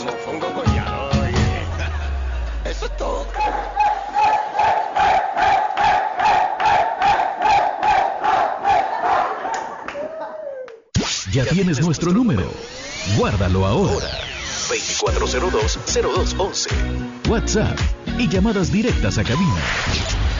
mofongo collado. Eso es todo. Ya tienes nuestro número. Guárdalo ahora. 2402-0211. WhatsApp y llamadas directas a cabina.